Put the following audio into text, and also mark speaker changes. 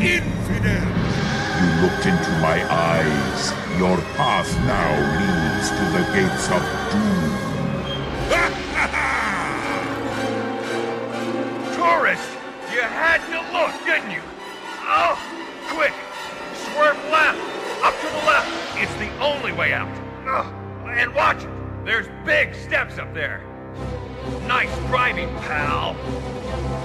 Speaker 1: Infidel! You looked into my eyes. Your path now leads to the gates of doom.
Speaker 2: Tourist! You had to look, didn't you? Oh, quick! Swerve left! Up to the left! It's the only way out. And watch it! There's big steps up there. Nice driving, pal.